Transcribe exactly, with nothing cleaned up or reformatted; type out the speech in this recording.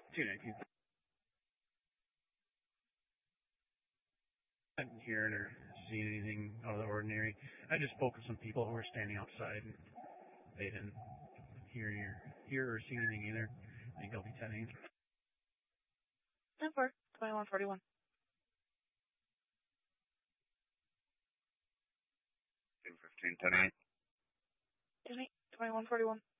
two nineteen. I didn't hear it or see anything out of the ordinary. I just spoke with some people who were standing outside, and they didn't hear your, hear or see anything either. I think I'll be ten eight. ten four, twenty-one forty-one. two fifteen, ten eight. ten eight, twenty-one forty-one.